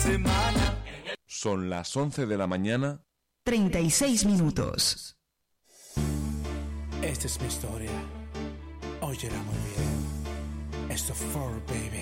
semana. Son las 11 de la mañana. 36 minutos. Esta es mi historia. Óyela muy bien. Esto for baby.